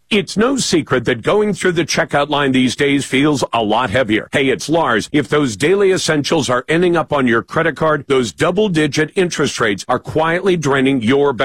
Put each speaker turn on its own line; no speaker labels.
It's no secret that going through the checkout line these days feels a lot heavier. Hey, it's Lars. If those daily essentials are ending up on your credit card, those double-digit interest rates are quietly draining your bank.